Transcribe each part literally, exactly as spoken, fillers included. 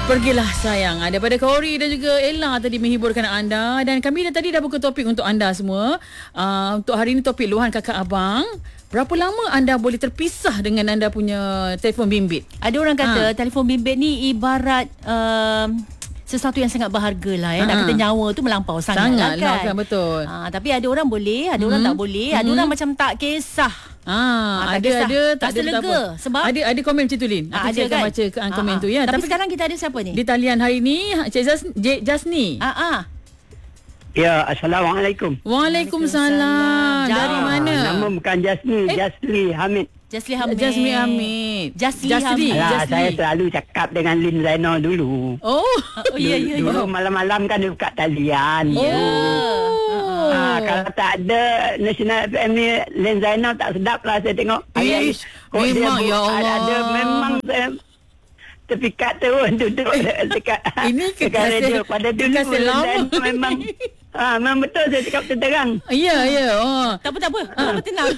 Pergilah sayang. Daripada Kori dan juga Ella tadi menghiburkan anda. Dan kami dah tadi dah buka topik untuk anda semua. Uh, untuk hari ini topik luahan kakak abang. Berapa lama anda boleh terpisah dengan anda punya telefon bimbit? Ada orang kata ha. telefon bimbit ni ibarat uh, sesuatu yang sangat berharga lah ya. Ha. Nak kata nyawa tu melampau sangat, sangat lah kan. kan, betul. Ha, tapi ada orang boleh, ada hmm. orang tak boleh. Ada hmm. orang macam tak kisah. Ah, ha, ada kisah. ada tak rasa ada lega tak sebab ada ada komen macam tu Lin. Aku ha, ada akan kan? baca ke, ha, komen ha, tu ya. Tapi, tapi sekarang kita ada siapa ni? Di talian hari ni Cik Jas, Jasni. Ha ah. Ya, Assalamualaikum. Waalaikumsalam. Dari mana? Nama bukan Jasni, eh? Jasli Hamid. Jasli Hamid. Jasmi Hamid. Jasli Jasli. Hamid. Alah, saya selalu cakap dengan Lin Zainal dulu. Oh. Oh ya ya. Dulu malam-malam kan dia buka talian. Ya. Oh. Ha, kalau tak ada National F M ni, Lin Zainal tak sedap lah saya tengok. Ish, memang ya Allah. Ada, memang saya terpikat terus duduk dekat ini dekat radio. Pada dulu Lin Zainal memang ha, memang betul saya cakap terang. Ya ya. Oh. Tak apa tak apa. Ha. Apa tenang.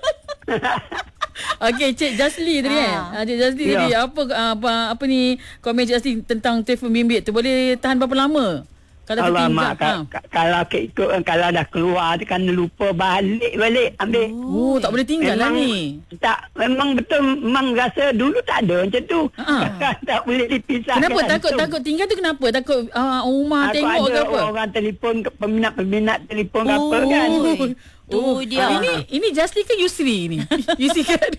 Okey, Cik Jasli tadi eh. Ha. Cik Jasli ya. tadi apa apa apa ni komen Cik Jasli tentang telefon bimbit tu boleh tahan berapa lama? Kalau Alamak, tertinggal, ka, ha. kalau ikut kalau dah keluar dia kan lupa balik balik ambil. Oh, tak boleh tinggal memang, lah ni. Tak, memang betul memang rasa dulu tak ada macam tu. Ha. Tak boleh dipisahkan. Kenapa takut langsung. Takut tinggal tu kenapa? Takut uh, rumah Aku tengok ke apa? Orang telefon peminat-peminat telefon oh. apa kan. Tu oh, dia. Ha. Ini ini Jasli ke Yusri ni? Yusri kan.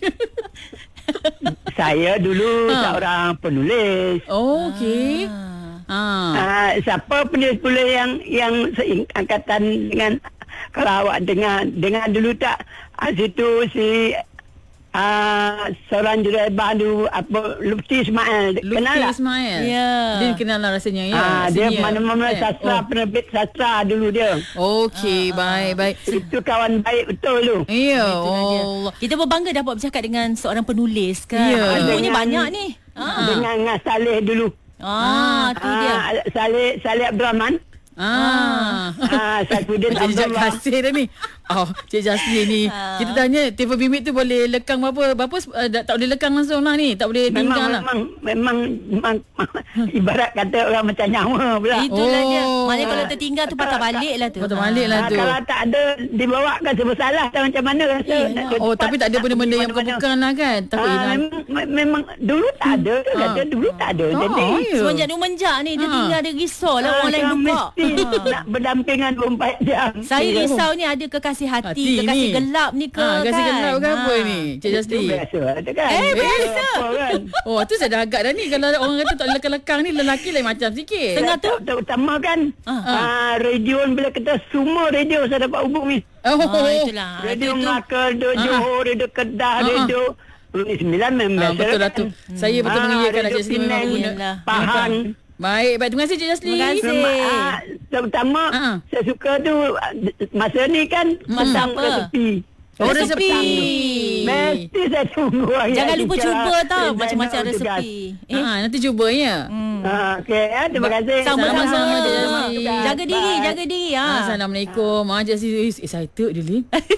Saya dulu ha. seorang penulis. Oh, okey. Ha. Uh, siapa penulis-penulis yang yang seangkatan dengan kalau awak dengar dengar dulu tak uh, situ si uh, seorang jurabah dulu apa Lutfi Ismail kenal tak? Lutfi Ismail ya dia kenal lah rasanya ya uh, dia mana-mana sastra oh. penerbit sastra dulu dia. Okey uh, baik baik itu kawan baik betul tu. Ya Allah, kita berbangga dapat bercakap dengan seorang penulis kan. Ya. Ilmunya banyak ni. Uh, dengan dengan Saleh dulu. Ah, tu dia. Ah, Saleh Saleh Abdul Rahman. Ah, ah Saifuddin Abdul Rahman. Kasih dah ni. Oh, Cik Jasli ni. Ah. Kita tanya telefon bimbit tu boleh lekang berapa? Berapa uh, tak boleh lekang langsung lah ni. Tak boleh tinggal memang, lah. Memang memang, memang ibarat kata orang macam nyawa pula. Itulah oh. dia. Maknanya kalau tertinggal tu patah balik lah tu. Patah balik lah tu. Ah, kalau tak ada dibawa kan serba salah tak macam mana rasa. Eh, oh, tapi tak ada benda-benda yang bukan-bukan lah kan. Takut ah, hilang. Memang, memang dulu tak ada. Hmm. Kata dulu tak ada. Oh, Jadi ya. semenjak dia menjak ni dia tinggal ada risau lah orang lain buka. Nak berdampingan dua puluh empat jam. Saya risau ni ada kekasih hati, kekasih gelap ni ke ha, kan. Kasih gelap ke apa ni Cik Jasli? Itu biasa ada kan. Eh biasa kan? Oh tu saya dah agak dah ni. Kalau orang kata tak lekang-lekang ni lelaki lain macam sikit. Tengah tu terutama kan ha, ha. Uh, radio bila kita semua radio saya dapat hubung ni. Oh, oh itulah. Radio Melaka, radio Johor, radio Kedah, radio Perlis sembilan memang ha, betul lah tu. Hmm. Saya betul mengiyakan Cik Jasli memang guna Pahang. Baik, baik. Terima kasih Cik Jasli. Terima kasih. Uh, terutama uh-huh. saya suka tu masa ni kan tentang hmm. resepi. Oh, resepi. Mesti saya tunggu. Jangan lupa cuba tau macam-macam resepi. Eh, ha, nanti cuba ya. Hmm. Uh, Okey, ya, terima kasih. Sama-sama Cik Jasli. Jaga diri, jaga diri. Ha. Assalamualaikum. Mak Cik Jasli excited dia ni.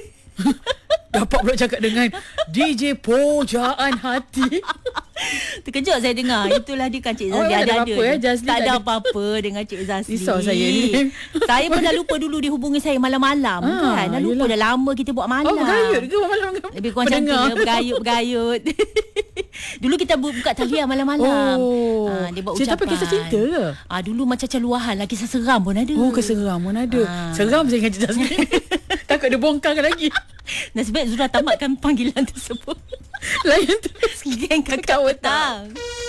Dapat pula cakap dengan D J Pujaan Hati. Terkejut saya dengar. Itulah dia kan Cik Zasli. Oh, ada apa ya Jasli? Tak ada apa-apa dengan Cik Zasli. Risau saya ni. Saya pun dah lupa dulu dia hubungi saya malam-malam ah, kan. Dah lupa yelah. Dah lama kita buat malam. Oh, bergayut ke malam? Lebih kurang macam tu. Bergayut-bergayut. Dulu kita buka talian malam-malam. Oh. Ha, dia buat Cerita ucapan. Apa kisah cinta ke? Ah, dulu macam-macam luahan lah. Kisah seram pun ada. Oh, kisah seram pun ada. Ah. Seram saya dengan Cik Jasli. Takut dia bongkarkan lagi. Nasib baik Zura tamatkan panggilan tersebut. Layan terus Geng Kakak Petang.